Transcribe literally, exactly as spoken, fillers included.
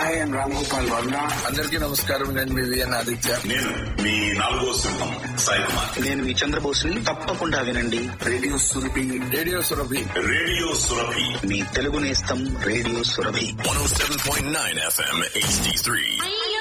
Hi I'm Ram Gopal Varma. అందరికీ నమస్కారం. నేను మీ విఎన్ ఆదిత్య. నేను మీ నాలుగో సింహం సాయి కుమార్. నేను మీ చంద్రబోస్ని. తప్పకుండా వినండి radio Surabhi. Radio Surabhi. Radio Surabhi. మీ తెలుగు నేస్తం radio Surabhi. one oh seven point nine F M H D three.